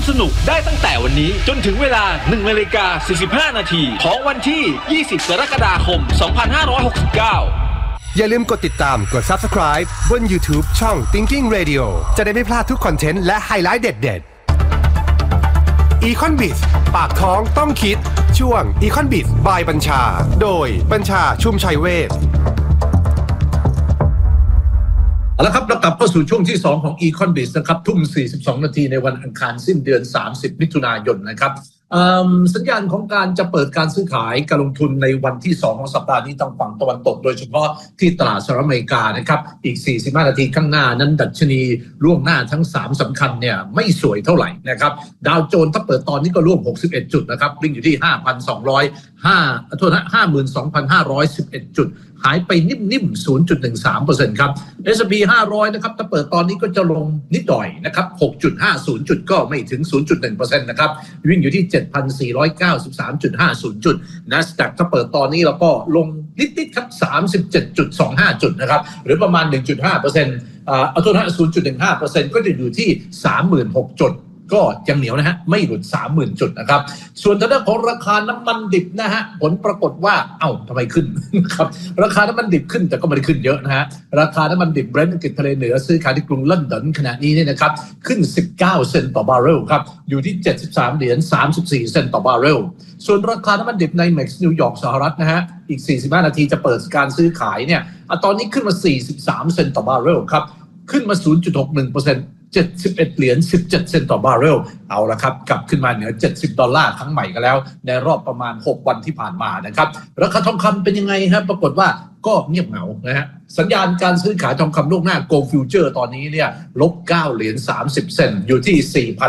สนุกได้ตั้งแต่วันนี้จนถึงเวลา 1:45 นาทีของวันที่ 20 กรกฎาคม 2569 อย่าลืมกดติดตามกด Subscribe บน YouTube ช่อง Thinking Radio จะได้ไม่พลาดทุกคอนเทนต์และไฮไลท์เด็ดๆ Econ Biz ปากท้องต้องคิดช่วง Econ Biz by บัญชาโดยบัญชาชุมชัยเวชแล้วครับเรากลับเข้าสู่ช่วงที่2ของ Econ Biz นะครับทุ่ม42 นาทีในวันอังคารสิ้นเดือน30 มิถุนายนนะครับสัญญาณของการจะเปิดการซื้อขายการลงทุนในวันที่2ของสัปดาห์นี้ทางฝั่งตะวันตกโดยเฉพาะที่ตลาดสหรัฐอเมริกานะครับอีก45 นาทีข้างหน้านั้นดัชนีล่วงหน้าทั้ง3สำคัญเนี่ยไม่สวยเท่าไหร่นะครับดาวโจนส์ถ้าเปิดตอนนี้ก็ร่วง61 จุดนะครับวิ่งอยู่ที่ 52,511 จุดหายไปนิ่มๆ 0.13% ครับ S&P 500นะครับถ้าเปิดตอนนี้ก็จะลงนิดหน่อยนะครับ 6.50 จุดก็ไม่ถึง 0.1% นะครับวิ่งอยู่ที่ 7,493.50 จุด NASDAQ ถ้าเปิดตอนนี้เราก็ลงนิดๆครับ 37.25 จุดนะครับหรือประมาณ 1.5%เอาโทษนะ 0.15% ก็จะอยู่ที่ 36,000 จุดก็ยังเหนียวนะฮะไม่หลุด 30,000 จุดนะครับส่วนทางด้านของราคาน้ำมันดิบนะฮะผลปรากฏว่าทำไมขึ้นครับราคาน้ำมันดิบขึ้นแต่ก็ไม่ได้ขึ้นเยอะนะฮะราคาน้ำมันดิบเบรนท์อังกฤษทะเลเหนือซื้อขายที่กรุงลอนดอนขณะนี้เนี่ยนะครับขึ้น19 เซนต์ต่อบาร์เรลครับอยู่ที่$73.34 ต่อบาร์เรลส่วนราคาน้ำมันดิบในเม็กซ์นิวยอร์กสหรัฐนะฮะอีก45 นาทีจะเปิดการซื้อขายเนี่ยตอนนี้ขึ้นมา43 เซนต์ต่อบาร์เรลครับขึ้นมา 0.61%$71.17 ต่อบาร์เรลเอาละครับกลับขึ้นมาเหนือ$70ครั้งใหม่กันแล้วในรอบประมาณ6วันที่ผ่านมานะครับราคาทองคำเป็นยังไงครับปรากฏว่าก็เงียบเหงานะฮะสัญญาณการซื้อขายทองคำล่วงหน้า Gold Future ตอนนี้เนี่ย-$9.30 อยู่ที่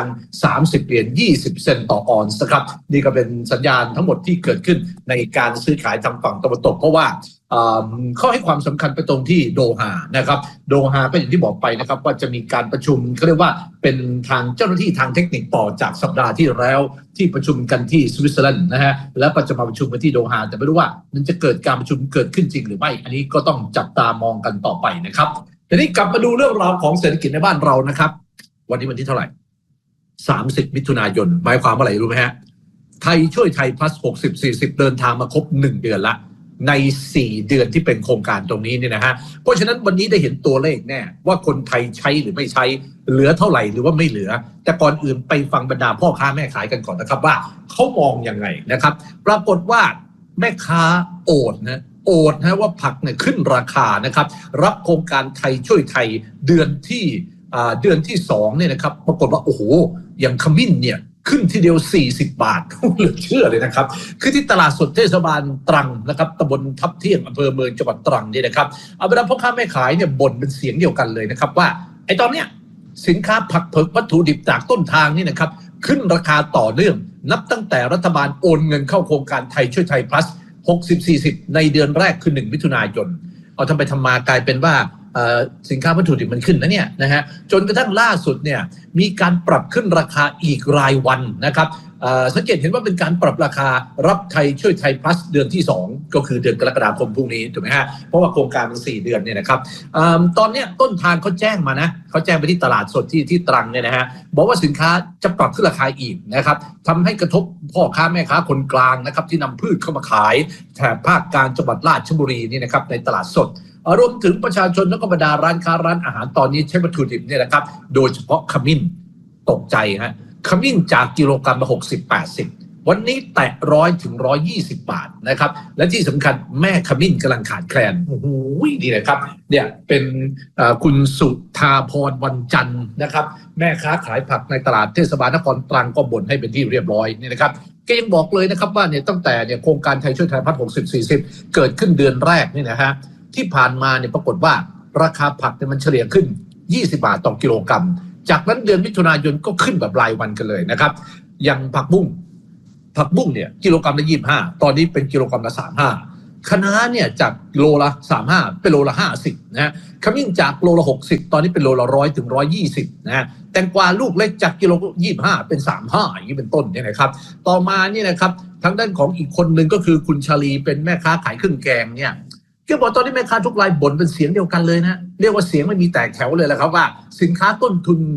4,030.20 ต่อออนซ์นะครับนี่ก็เป็นสัญญาณทั้งหมดที่เกิดขึ้นในการซื้อขายทางฝั่งตะวันตกเพราะว่าเขาให้ความสำคัญไปตรงที่โดฮานะครับโดฮาก็อย่างที่บอกไปนะครับว่าจะมีการประชุมเขาเรียกว่าเป็นทางเจ้าหน้าที่ทางเทคนิคต่อจากสัปดาห์ที่แล้วที่ประชุมกันที่สวิตเซอร์แลนด์นะฮะแล้วก็จะมาประชุมกันที่โดฮาแต่ไม่รู้ว่ามันจะเกิดการประชุมเกิดขึ้นจริงหรือไม่อันนี้ก็ต้องจับตามองกันต่อไปนะครับทีนี้กลับมาดูเรื่องราวของเศรษฐกิจในบ้านเรานะครับวันนี้วันที่เท่าไหร่30 มิถุนายนหมายความว่าอะไรรู้ไหมฮะไทยช่วยไทย plus 60-40 เดินทางมาครบ1เดือนละใน4เดือนที่เป็นโครงการตรงนี้เนี่ยนะฮะเพราะฉะนั้นวันนี้ได้เห็นตัวเลขแน่ว่าคนไทยใช้หรือไม่ใช้เหลือเท่าไหร่หรือว่าไม่เหลือแต่ก่อนอื่นไปฟังบรรดาพ่อค้าแม่ขายกันก่อนนะครับว่าเขามองยังไงนะครับปรากฏว่าแม่ค้าโอดนะว่าผักเนี่ยขึ้นราคานะครับรับโครงการไทยช่วยไทยเดือนที่2เนี่ยนะครับปรากฏว่าโอ้โหอย่างขมิ้นเนี่ยขึ้นทีเดียว40 บาทเหลือเชื่อเลยนะครับคือที่ตลาดสดเทศบาลตรังนะครับตำบลทับเที่ยงอำเภอเมืองจังหวัดตรังนี่นะครับเอาเป็นว่าพ่อค้าแม่ขายเนี่ยบ่นเป็นเสียงเดียวกันเลยนะครับว่าไอ้ตอนเนี้ยสินค้าผักเผือกวัตถุดิบจากต้นทางนี่นะครับขึ้นราคาต่อเนื่องนับตั้งแต่รัฐบาลโอนเงินเข้าโครงการไทยช่วยไทย plus 60-40 ในเดือนแรกคือ1 มิถุนายนเอาทำไปทำมากลายเป็นว่าสินค้าวัตถุดิบมันขึ้นนะฮะจนกระทั่งล่าสุดเนี่ยมีการปรับขึ้นราคาอีกรายวันนะครับสังเกตเห็นว่าเป็นการปรับราคารับไทยช่วยไทย plus เดือนที่2ก็คือเดือนกรกฎาคมพรุ่งนี้ถูกไหมฮะเพราะว่าโครงการมัน4เดือนเนี่ยนะครับตอนนี้ต้นทางเขาแจ้งมานะเขาแจ้งไปที่ตลาดสดที่ตรังเนี่ยนะฮะบอกว่าสินค้าจะปรับขึ้นราคาอีกนะครับทำให้กระทบพ่อค้าแม่ค้าคนกลางนะครับที่นำพืชเข้ามาขายแถบภาคกลางจังหวัดราชบุรีนี่นะครับในตลาดสดรวมถึงประชาชนและก็บรรดาร้านค้าร้านอาหารตอนนี้ใช้วัตถุดิบเนี่ยนะครับโดยเฉพาะขมิ้นตกใจฮะขมิ้นจากกิโลกรัมละ60-80วันนี้แตะ100 ถึง 120 บาทนะครับและที่สำคัญแม่ขมิ้นกำลังขาดแคลนโอ้โหนี่นะครับเนี่ยเป็นคุณสุธาพรวันจันทร์นะครับแม่ค้าขายผักในตลาดเทศบาลนครตรังก็บ่นให้เป็นที่เรียบร้อยนี่นะครับแกยังบอกเลยนะครับว่าเนี่ยตั้งแต่เนี่ยโครงการไทยช่วยไทย plus 60-40 เกิดขึ้นเดือนแรกนี่นะฮะที่ผ่านมาเนี่ยปรากฏว่าราคาผักเนี่ยมันเฉลี่ยขึ้น20 บาทต่อกิโลกรัมจากนั้นเดือนมิถุนายนก็ขึ้นแบบรายวันกันเลยนะครับอย่างผักบุ้งเนี่ยกิโลกรัมละ25ตอนนี้เป็นกิโลกรัมละ35คะน้าเนี่ยจากโลละ35เป็นโลละ50นะฮะขมิ้นจากโลละ60ตอนนี้เป็นโลละ100 ถึง 120นะฮะแตงกวาลูกเล็กจากกิโล25เป็น35อย่างนี้เป็นต้นเนี่ยนะครับต่อมาเนี่ยนะครับทางด้านของอีกคนนึงก็คือคุณชลีเป็นแม่ค้าขายเครื่องแกงเนี่ยก็บอกตอนนี้แม่ค้าทุกรายบ่นเป็นเสียงเดียวกันเลยนะเรียกว่าเสียงไม่มีแตกแถวเลยแหละครับว่าสินค้าต้นทุนเนี่ย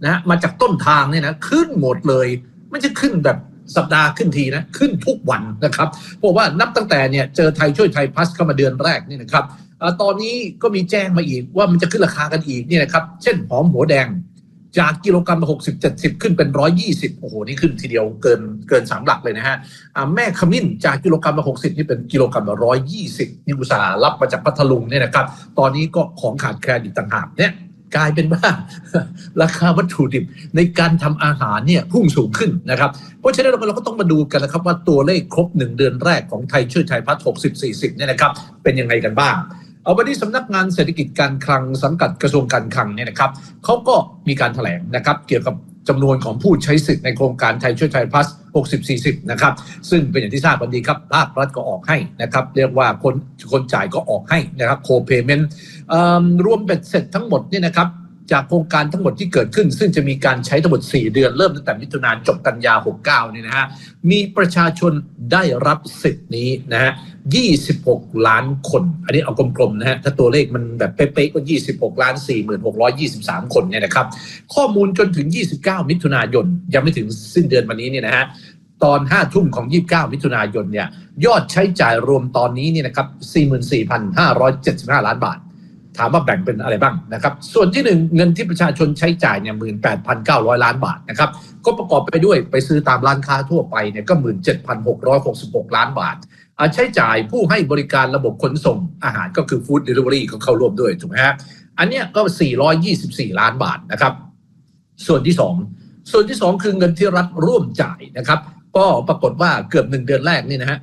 นะมาจากต้นทางเนี่ยนะขึ้นหมดเลยไม่ใช่ขึ้นแบบสัปดาห์ขึ้นทีนะขึ้นทุกวันนะครับเพราะว่านับตั้งแต่เนี่ยเจอไทยช่วยไทยพลัสเข้ามาเดือนแรกนี่นะครับตอนนี้ก็มีแจ้งมาอีกว่ามันจะขึ้นราคากันอีกนี่นะครับเช่นหอมหัวแดงจากกิโลกรัมละ60-70ขึ้นเป็น120โอ้โหนี่ขึ้นทีเดียวเกิน3หลักเลยนะฮะแม่ขมิ้นจากกิโลกรัมละ60นี่เป็นกิโลกรัมละ120นี่อุตสาห์รับมาจากพัทลุงเนี่ยนะครับตอนนี้ก็ของขาดแคลนอีกต่างหากเนี่ยกลายเป็นว่าราคาวัตถุดิบในการทำอาหารเนี่ยพุ่งสูงขึ้นนะครับเพราะฉะนั้นเราก็ต้องมาดูกันนะครับว่าตัวเลขครบ1เดือนแรกของไทยช่วยไทยพัฒน์60-40เนี่ยนะครับเป็นยังไงกันบ้างวันนี้สำนักงานเศรษฐกิจการคลังสังกัดกระทรวงการคลังเนี่ยนะครับเขาก็มีการแถลงนะครับเกี่ยวกับจำนวนของผู้ใช้สิทธิ์ในโครงการไทยช่วยไทยพลัส60-40นะครับซึ่งเป็นอย่างที่ทราบวันนี้ครับภาครัฐก็ออกให้นะครับเรียกว่าคนจ่ายก็ออกให้นะครับโคเพย์เมนต์รวมเบ็ดเสร็จทั้งหมดเนี่ยนะครับจากโครงการทั้งหมดที่เกิดขึ้นซึ่งจะมีการใช้ทั้งหมด4เดือนเริ่มตั้งแต่มิถุนายนจบกันยา69เนี่ยนะฮะมีประชาชนได้รับสิทธิ์นี้นะฮะ26ล้านคนอันนี้เอากลมๆนะฮะถ้าตัวเลขมันแบบเป๊ะๆก็26,46,23 คนเนี่ยนะครับข้อมูลจนถึง29มิถุนายนยังไม่ถึงสิ้นเดือนวันนี้เนี่ยนะฮะตอน5 ทุ่มของ29มิถุนายนเนี่ยยอดใช้จ่ายรวมตอนนี้เนี่ยนะครับ 44,575 ล้านบาทถามว่าแบ่งเป็นอะไรบ้างนะครับส่วนที่1เงินที่ประชาชนใช้จ่ายเนี่ย 18,900 ล้านบาทนะครับก็ประกอบไปด้วยไปซื้อตามร้านค้าทั่วไปเนี่ยก็ 17,666 ล้านบาทใช้จ่ายผู้ให้บริการระบบขนส่งอาหารก็คือฟู้ดเดลิเวอรี่ก็เข้าร่วมด้วยถูกไหมฮะอันเนี้ยก็424ล้านบาทนะครับส่วนที่2คือเงินที่รัฐร่วมจ่ายนะครับก็ปรากฏว่าเกือบ1เดือนแรกนี่นะฮะ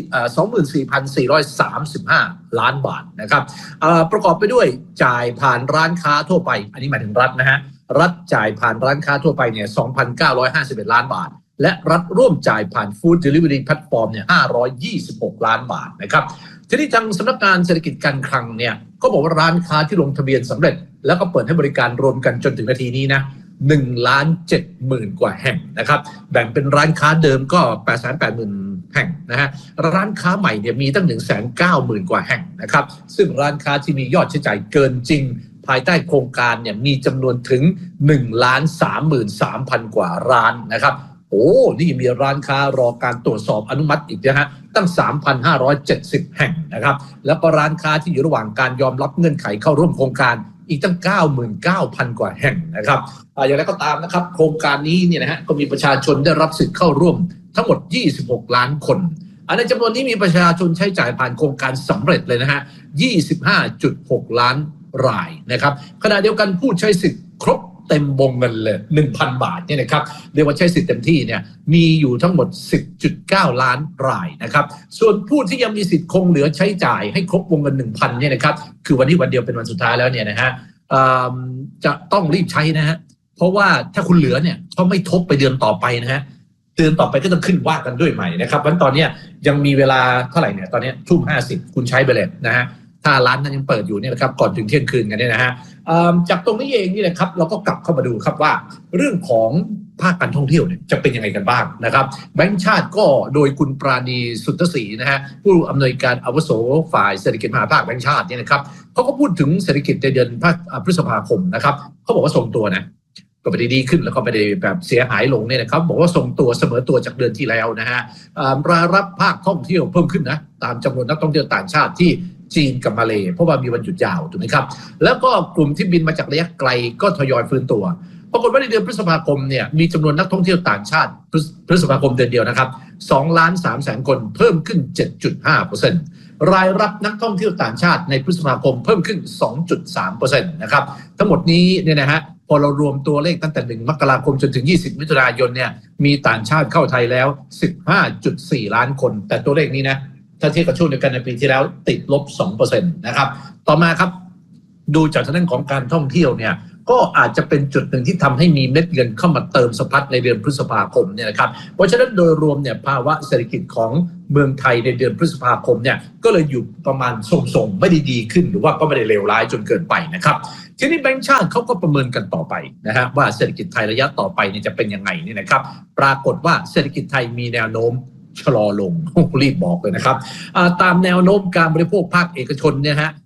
24,435 ล้านบาทนะครับประกอบไปด้วยจ่ายผ่านร้านค้าทั่วไปอันนี้หมายถึงรัฐนะฮะรัฐจ่ายผ่านร้านค้าทั่วไปเนี่ย 2,951 ล้านบาทและรัฐร่วมจ่ายผ่านฟู้ดเดลิเวอรี่แพลตฟอร์มเนี่ย526 ล้านบาทนะครับทีนี้ทางสำนักงานเศรษฐกิจการคลังเนี่ยก็บอกว่าร้านค้าที่ลงทะเบียนสำเร็จแล้วก็เปิดให้บริการรวมกันจนถึงนาทีนี้นะ1,70,000 กว่าแห่งนะครับแบ่งเป็นร้านค้าเดิมก็ 880,000 แห่งนะฮะร้านค้าใหม่เนี่ยมีตั้ง 190,000 กว่าแห่งนะครับซึ่งร้านค้าที่มียอดใช้จ่ายเกินจริงภายใต้โครงการเนี่ยมีจำนวนถึง 1,33,000 กว่าร้านนะครับโอ้นี่มีร้านค้ารอการตรวจสอบอนุมัติอีกนะฮะตั้ง 3,570 แห่งนะครับแล้วก็ร้านค้าที่อยู่ระหว่างการยอมรับเงื่อนไขเข้าร่วมโครงการอีกตั้ง 99,000 กว่าแห่งนะครับอย่างไรก็ตามนะครับโครงการนี้เนี่ยนะฮะก็มีประชาชนได้รับสิทธิ์เข้าร่วมทั้งหมด26ล้านคนในจำนวนนี้มีประชาชนใช้จ่ายผ่านโครงการสำเร็จเลยนะฮะ 25.6 ล้านรายนะครับขณะเดียวกันผู้ใช้สิทธิ์ครบเต็มวงเงินเลย 1,000 บาทเนี่ยนะครับเรียกว่าใช้สิทธิ์เต็มที่เนี่ยมีอยู่ทั้งหมด 10.9 ล้านรายนะครับส่วนผู้ที่ยังมีสิทธิ์คงเหลือใช้จ่ายให้ครบวงเงิน 1,000 เนี่ยนะครับคือวันนี้วันเดียวเป็นวันสุดท้ายแล้วเนี่ยนะฮะจะต้องรีบใช้นะฮะเพราะว่าถ้าคุณเหลือเนี่ยเขาไม่ทบไปเดือนต่อไปนะฮะเดือนต่อไปก็ต้องขึ้นว่ากันด้วยใหม่นะครับวันตอนนี้ยังมีเวลาเท่าไหร่เนี่ยตอนนี้ทุ่ม50คุณใช้ไปเลยนะฮะถ้าร้านนั้นยังเปิดอยู่เนี่ยนะครับก่อนถึงเที่ยงคืนกันเนี่ยนะฮะจากตรงนี้เองนี่แหละครับเราก็กลับเข้ามาดูครับว่าเรื่องของภาคการท่องเที่ยวเนี่ยจะเป็นยังไงกันบ้างนะครับแบงก์ชาติก็โดยคุณปราณีสุทธศรีนะฮะผู้อำนวยการอาวุโสฝ่ายเศรษฐกิจมหาภาคแบงก์ชาติเนี่ยนะครับเขาก็พูดถึงเศรษฐกิจในเดือนพฤษภาคมนะครับเขาบอกว่าทรงตัวนะก็ไม่ได้ดีขึ้นแล้วก็ไม่ได้แบบเสียหายลงเนี่ยนะครับบอกว่าทรงตัวเสมอตัวจากเดือนที่แล้วนะฮะรายรับภาคท่องเที่ยวเพิ่มขึ้นนะตามจำนวนนักท่องเที่ยวต่างชาติที่จีนกับมาเลเพราะว่ามีวันหยุดยาวถูกไหมครับแล้วก็กลุ่มที่บินมาจากระยะไกลก็ทยอยฟื้นตัวปรากฏว่าในเดือนพฤษภาคมเนี่ยมีจำนวนนักท่องเที่ยวต่างชาติพฤษภาคมเดือนเดียวนะครับ 2,300,000 คนเพิ่มขึ้น 7.5%รายรับนักท่องเที่ยวต่างชาติในพฤษภาคมเพิ่มขึ้น 2.3% นะครับทั้งหมดนี้เนี่ยนะฮะพอเรารวมตัวเลขตั้งแต่1 มกราคมจนถึง20 มิถุนายนเนี่ยมีต่างชาติเข้าไทยแล้ว 15.4 ล้านคนแต่ตัวเลขนี้นะถ้าเทียบกับช่วงเดียวกันในปีที่แล้วติดลบ 2% นะครับต่อมาครับดูจากทางด้านของการท่องเที่ยวเนี่ยก็อาจจะเป็นจุดหนึ่งที่ทำให้มีเม็ดเงินเข้ามาเติมสะพัดในเดือนพฤษภาคมเนี่ยนะครับเพราะฉะนั้นโดยรวมเนี่ยภาวะเศรษฐกิจของเมืองไทยในเดือนพฤษภาคมเนี่ยก็เลยอยู่ประมาณทรงๆไม่ได้ดีขึ้นหรือว่าก็ไม่ได้เลวร้ายจนเกินไปนะครับทีนี้แบงก์ชาติเขาก็ประเมินกันต่อไปนะฮะว่าเศรษฐกิจไทยระยะต่อไปเนี่ยจะเป็นยังไงเนี่ยนะครับปรากฏว่าเศรษฐกิจไทยมีแนวโน้มชะลอลงรีบบอกเลยนะครับตามแนวโน้มการบริโภคภาคเอกชนเนี่ยฮะ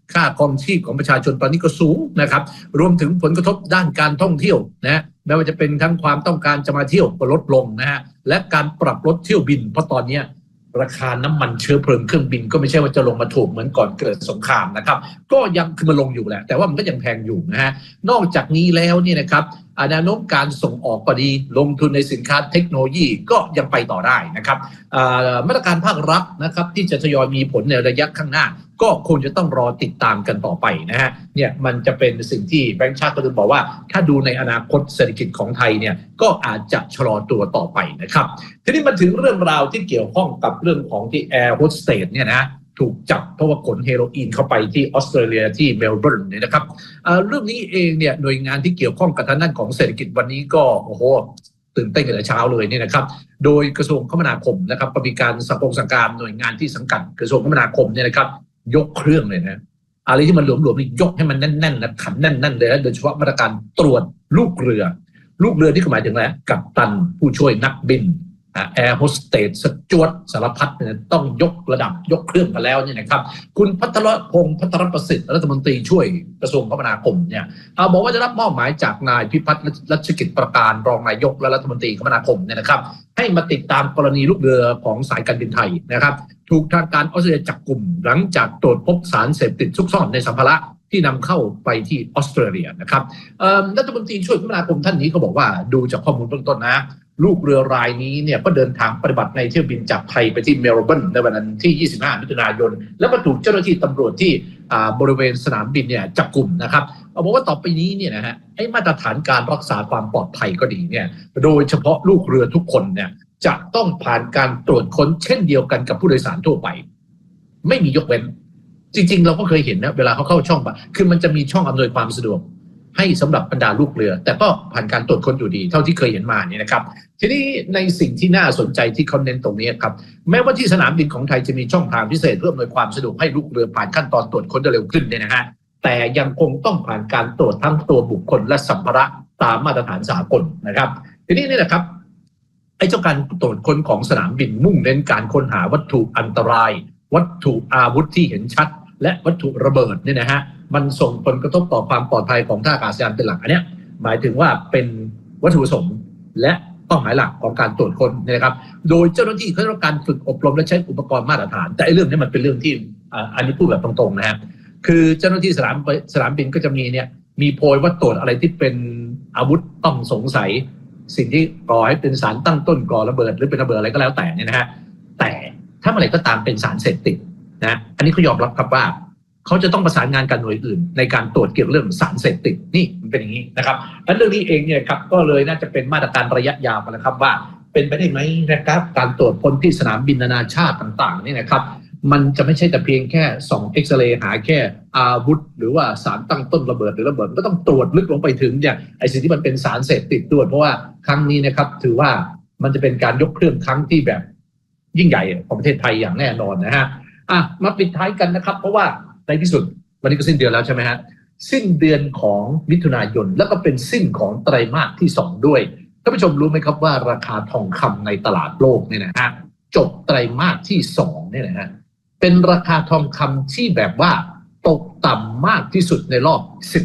ค่าครองชีพของประชาชนตอนนี้ก็สูงนะครับรวมถึงผลกระทบด้านการท่องเที่ยวนะไม่ว่าจะเป็นทั้งความต้องการจะมาเที่ยวก็ลดลงนะฮะและการปรับลดเที่ยวบินเพราะตอนนี้ราคาน้ำมันเชื้อเพลิงเครื่องบินก็ไม่ใช่ว่าจะลงมาถูกเหมือนก่อนเกิดสงครามนะครับก็ยังคือมันลงอยู่แหละแต่ว่ามันก็ยังแพงอยู่นะฮะนอกจากนี้แล้วเนี่ยนะครับแนวโน้มการส่งออกก็ดีลงทุนในสินค้าเทคโนโลยีก็ยังไปต่อได้นะครับมาตรการภาครัฐนะครับที่จะทยอยมีผลในระยะข้างหน้าก็คงจะต้องรอติดตามกันต่อไปนะฮะเนี่ยมันจะเป็นสิ่งที่แบงก์ชาติก็จะบอกว่าถ้าดูในอนาคตเศรษฐกิจของไทยเนี่ยก็อาจจะชะลอตัวต่อไปนะครับทีนี้มาถึงเรื่องราวที่เกี่ยวข้องกับเรื่องของที่แอร์โฮสเตสเนี่ยนะถูกจับเพราะว่าขนเฮโรอีนเข้าไปที่ออสเตรเลียที่เมลเบิร์นเนี่ยนะครับเรื่องนี้เองเนี่ยหน่วยงานที่เกี่ยวข้องกับทางด้านของเศรษฐกิจวันนี้ก็โอ้โหตื่นเต้นกันแต่เช้าเลยเนี่ยนะครับโดยกระทรวงคมนาคมนะครับก็มีการสั่งการหน่วยงานที่สังกัดกระทรวงคมนาคมเนี่ยนะครับยกเครื่องเลยนะอะไรที่มันหลวมๆนี่ยกให้มันแน่นๆนะขันแน่นๆเลยนะโดยเฉพาะมาตรการตรวจลูกเรือที่หมายถึงอะไรกัปตันผู้ช่วยนักบินแอร์โฮสเตสสจวตสารพัดเนี่ยต้องยกระดับยกเครื่องกันแล้วเนี่ยนะครับคุณภัทรพงศ์ภัทรประสิทธิ์รัฐมนตรีช่วยกระทรวงคมนาคมเนี่ยบอกว่าจะรับมอบหมายจากนายพิพัฒน์รัชกิจประการรองนายกและรัฐมนตรีคมนาคมเนี่ยนะครับให้มาติดตามกรณีลูกเรือของสายการบินไทยนะครับถูกทางการออสเตรเลียจับกลุ่มหลังจากตรวจพบสารเสพติดซุกซ่อนในสัมภาระที่นำเข้าไปที่ออสเตรเลียนะครับรัฐมนตรีช่วยคมนาคมท่านนี้เขาบอกว่าดูจากข้อมูลเบื้องต้นนะลูกเรือรายนี้เนี่ยก็เดินทางปฏิบัติในเที่ยวบินจากไทยไปที่เมลเบิร์นในวันนั้นที่25มิถุนายนแล้วก็ถูกเจ้าหน้าที่ตำรวจที่บริเวณสนามบินเนี่ยจับกลุ่มนะครับบอกว่าต่อไปนี้เนี่ยนะฮะให้มาตรฐานการรักษาความปลอดภัยก็ดีเนี่ยโดยเฉพาะลูกเรือทุกคนเนี่ยจะต้องผ่านการตรวจค้นเช่นเดียวกันกับผู้โดยสารทั่วไปไม่มียกเว้นจริงๆเราก็เคยเห็นนะเวลาเขาเข้าช่องคือมันจะมีช่องอำนวยความสะดวกให้สำหรับบรรดาลูกเรือแต่ก็ผ่านการตรวจค้นอยู่ดีเท่าที่เคยเห็นมาเนี่ยนะครับทีนี้ในสิ่งที่น่าสนใจที่เขาเน้นตรงนี้ครับแม้ว่าที่สนามบินของไทยจะมีช่องทางพิเศษเพื่ออำนวยความสะดวกให้ลูกเรือผ่านขั้นตอนตรวจค้นได้เร็วขึ้นเนี่ยนะฮะแต่ยังคงต้องผ่านการตรวจทั้งตัวบุคคลและสัมภาระตามมาตรฐานสากลนะครับทีนี้นี่แหละครับไอ้เจ้าการตรวจค้นของสนามบินมุ่งเน้นการค้นหาวัตถุอันตรายวัตถุอาวุธที่เห็นชัดและวัตถุระเบิดเนี่ยนะฮะมันส่งผลกระทบต่อความปลอดภัยของท่าอากาศยานเป็นหลักอันนี้หมายถึงว่าเป็นวัตถุประสงค์และเป้าหมายหลักของการตรวจค้นนะครับโดยเจ้าหน้าที่เขาต้องการฝึกอบรมและใช้อุปกรณ์มาตรฐานแต่เรื่องนี้มันเป็นเรื่องที่อันนี้พูดแบบตรงๆนะฮะคือเจ้าหน้าที่สนามบินก็จะมีโพยว่าตรวจอะไรที่เป็นอาวุธต้องสงสัยสิ่งที่ก่อให้เป็นสารตั้งต้นก่อระเบิดหรือเป็นระเบิดอะไรก็แล้วแต่เนี่ยนะฮะแต่ถ้าเมื่อไหร่ก็ตามเป็นสารเสพติดนะอันนี้เขายอมรับครับว่าเขาจะต้องประสานงานกับหน่วยอื่นในการตรวจเกี่ยวกับเรื่องสารเสพติดนี่มันเป็นอย่างนี้นะครับและเรื่องนี้เองเนี่ยครับก็เลยน่าจะเป็นมาตรการระยะยาวนะครับว่าเป็นไปได้ไหมนะครับการตรวจค้นที่สนามบินนานาชาติต่างๆนี่นะครับมันจะไม่ใช่แต่เพียงแค่ส่องเอ็กซเรย์หาแค่อาวุธหรือว่าสารตั้งต้นระเบิดหรือระเบิดก็ต้องตรวจลึกลงไปถึงเนี่ยไอ้สิ่งที่มันเป็นสารเสพติดด้วยเพราะว่าครั้งนี้นะครับถือว่ามันจะเป็นการยกเครื่องครั้งที่แบบยิ่งใหญ่ของประเทศไทยอย่างแน่นอนนะฮะมาปิดท้ายกันนะครับเพราะว่าในที่สุดวันนี้ก็สิ้นเดือนแล้วใช่ไหมฮะสิ้นเดือนของมิถุนายนแล้วก็เป็นสิ้นของไตรมาสที่2ด้วยท่านผู้ชมรู้ไหมครับว่าราคาทองคำในตลาดโลกเนี่ยนะฮะจบไตรมาสที่2เนี่ยนะฮะเป็นราคาทองคำที่แบบว่าตกต่ำมากที่สุดในรอบ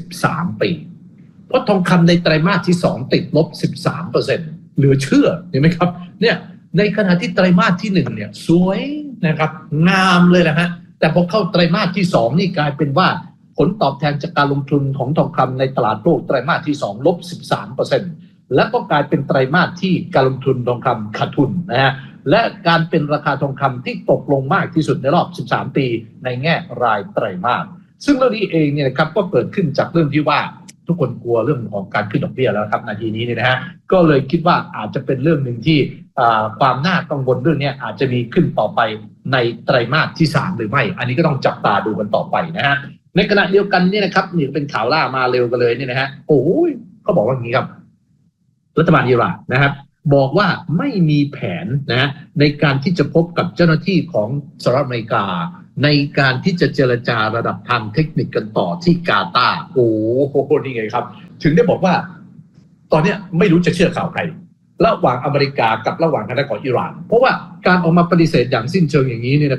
13ปีเพราะทองคำในไตรมาสที่2ติดลบ 13% เหลือเชื่อเห็นไหมครับเนี่ยในขณะที่ไตรมาสที่1เนี่ยสวยนะครับงามเลยนะฮะแต่พอเข้าไตรมาสที่2นี่กลายเป็นว่าผลตอบแทนจากการลงทุนของทองคำในตลาดโลกไตรมาสที่2ลบ 13% และก็กลายเป็นไตรมาสที่การลงทุนทองคำขาดทุนนะฮะและการเป็นราคาทองคำที่ตกลงมากที่สุดในรอบ13ปีในแง่รายไตรมาสซึ่งเรื่องนี้เองเนี่ยนะครับก็เกิดขึ้นจากเรื่องที่ว่าทุกคนกลัวเรื่องของการขึ้นดอกเบี้ยแล้วครับนาทีนี้เนี่ยนะฮะก็เลยคิดว่าอาจจะเป็นเรื่องหนึ่งที่ความน่ากังวลเรื่องนี้อาจจะมีขึ้นต่อไปในไตรมาสที่3หรือไม่อันนี้ก็ต้องจับตาดูกันต่อไปนะฮะในขณะเดียวกันเนี่ยนะครับนี่เป็นข่าวล่ามาเร็วกันเลยเนี่ยนะฮะโอ้ยเขาบอกว่าอย่างนี้ครับรัฐบาลอิหร่านนะครับบอกว่าไม่มีแผนนะในการที่จะพบกับเจ้าหน้าที่ของสหรัฐอเมริกาในการที่จะเจรจาระดับทางเทคนิคกันต่อที่กาตาร์โอ้โหนี่ไงครับถึงได้บอกว่าตอนนี้ไม่รู้จะเชื่อข่าวใครระหว่างอเมริกากับระหว่างทางด้านของอิหร่านเพราะว่าการออกมาปฏิเสธอย่างสิ้นเชิงอย่างนี้เนี่ยนะครับ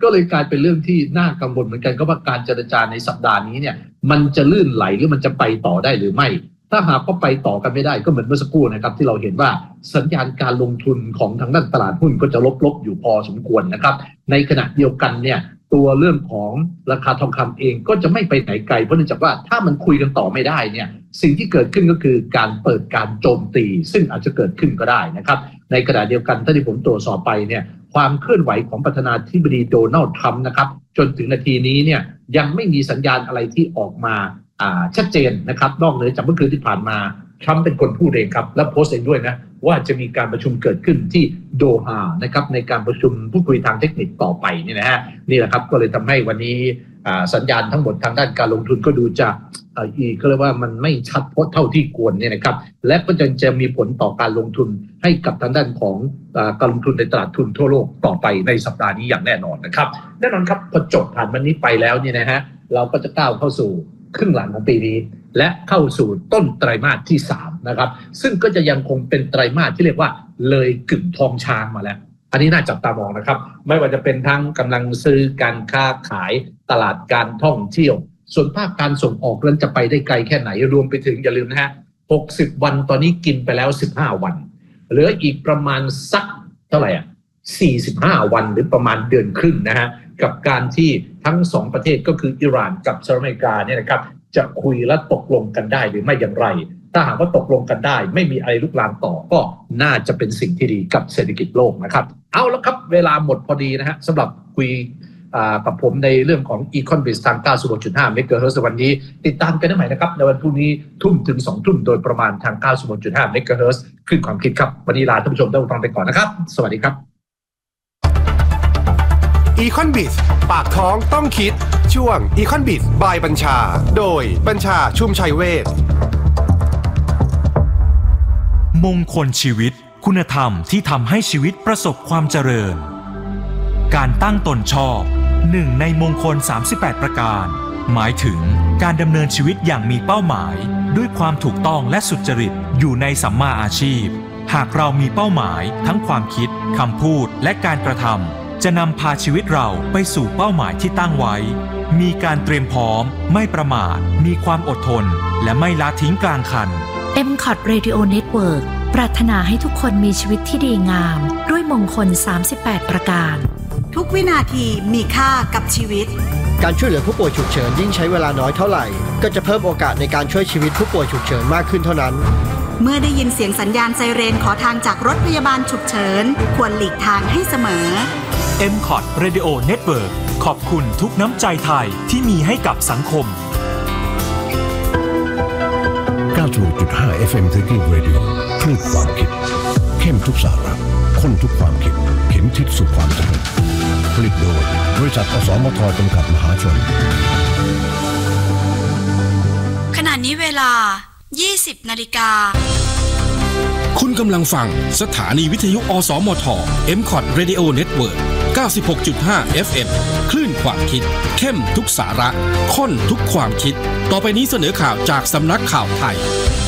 ก็เลยกลายเป็นเรื่องที่น่ากังวลเหมือนกันก็ว่าการเจรจาในสัปดาห์นี้เนี่ยมันจะลื่นไหลหรือมันจะไปต่อได้หรือไม่ถ้าหากว่าไปต่อกันไม่ได้ก็เหมือนเมื่อสักครู่นะครับที่เราเห็นว่าสัญญาณการลงทุนของทางด้านตลาดหุ้นก็จะลบๆอยู่พอสมควรนะครับในขณะเดียวกันเนี่ยตัวเรื่องของราคาทองคำเองก็จะไม่ไปไหนไกลเพราะเนื่องจากว่าถ้ามันคุยกันต่อไม่ได้เนี่ยสิ่งที่เกิดขึ้นก็คือการเปิดการโจมตีซึ่งอาจจะเกิดขึ้นก็ได้นะครับในขณะเดียวกันถ้าที่ผมตรวจสอบไปเนี่ยความเคลื่อนไหวของประธานาธิบดีโดนัลด์ทรัมป์นะครับจนถึงนาทีนี้เนี่ยยังไม่มีสัญญาณอะไรที่ออกมาชัดเจนนะครับนอกเหนือจากเมื่อคืนที่ผ่านมาทรัมป์เป็นคนพูดเองครับและโพสต์เองด้วยนะว่าจะมีการประชุมเกิดขึ้นที่โดฮานะครับในการประชุมพูดคุยทางเทคนิคต่อไปนี่นะฮะนี่แหละครับก็เลยทำให้วันนี้สัญญาณทั้งหมดทางด้านการลงทุนก็ดูจะก็เรียกว่ามันไม่ชัดเพราะเท่าที่ควรเนี่ยนะครับและก็จะมีผลต่อการลงทุนให้กับทางด้านของการลงทุนในตลาดทุนทั่วโลกต่อไปในสัปดาห์นี้อย่างแน่นอนนะครับแน่นอนครับพอจบผ่านวันนี้ไปแล้วเนี่ยนะฮะเราก็จะก้าวเข้าสู่ครึ่งหลังของปีนี้และเข้าสู่ต้นไตรมาสที่3นะครับซึ่งก็จะยังคงเป็นไตรมาสที่เรียกว่าเลยกึ่งทองช้างมาแล้วอันนี้น่าจับตามองนะครับไม่ว่าจะเป็นทั้งกำลังซื้อการค้าขายตลาดการท่องเที่ยวส่วนภาคการส่งออกนั้นจะไปได้ไกลแค่ไหนรวมไปถึงอย่าลืมนะฮะ60วันตอนนี้กินไปแล้ว15วันเหลืออีกประมาณสักเท่าไหร่45วันหรือประมาณเดือนครึ่งนะฮะกับการที่ทั้ง2ประเทศก็คืออิหร่านกับสหรัฐอเมริกาเนี่ยนะครับจะคุยและตกลงกันได้หรือไม่อย่างไรถ้าหากว่าตกลงกันได้ไม่มีอะไรลุกลามต่อก็น่าจะเป็นสิ่งที่ดีกับเศรษฐกิจโลกนะครับเอาละครับเวลาหมดพอดีนะฮะสำหรับคุยกับผมในเรื่องของ Econ Biz ทาง 96.5 MHz วันนี้ติดตามกันได้ใหม่นะครับในวันพรุ่งนี้ทุ่มถึง2ทุ่มโดยประมาณทาง 96.5 MHz ขึ้นความคิดครับวันนี้ลาท่านผู้ชมได้ฟังไปก่อนนะครับสวัสดีครับ Econ Biz ปากท้องต้องคิดช่วง Econ Biz by บัญชาโดยบัญชาชุมชัยเวชมงคลชีวิตคุณธรรมที่ทำให้ชีวิตประสบความเจริญการตั้งตนชอบหนึ่งในมงคล38ประการหมายถึงการดำเนินชีวิตอย่างมีเป้าหมายด้วยความถูกต้องและสุจริตอยู่ในสัมมาอาชีพหากเรามีเป้าหมายทั้งความคิดคำพูดและการกระทำจะนำพาชีวิตเราไปสู่เป้าหมายที่ตั้งไว้มีการเตรียมพร้อมไม่ประมาทมีความอดทนและไม่ละทิ้งกลางคัน MCOT Radio Network ปรารถนาให้ทุกคนมีชีวิตที่ดีงามด้วยมงคล38ประการทุกวินาทีมีค่ากับชีวิตการช่วยเหลือผู้ป่วยฉุกเฉินยิ่งใช้เวลาน้อยเท่าไหร่ก็จะเพิ่มโอกาสในการช่วยชีวิตผู้ป่วยฉุกเฉินมากขึ้นเท่านั้นเมื่อได้ยินเสียงสัญญาณไซเรนขอทางจากรถพยาบาลฉุกเฉินควรหลีกทางให้เสมอ MCOT Radio Network ขอบคุณทุกน้ำใจไทยที่มีให้กับสังคม 96.5 FM Thinking Radio คลื่นความคิดเข้มทุกสาระข้นทุกความคิดเข็มทิศสู่ความสำเร็จผลิตโดยบริษัทอสมทจำกัดมหาชนขณะนี้เวลา 20 นาฬิกาคุณกำลังฟังสถานีวิทยุอสมท MCOT Radio Network 96.5 FM คลื่นความคิดเข้มทุกสาระข้นทุกความคิดต่อไปนี้เสนอข่าวจากสำนักข่าวไทย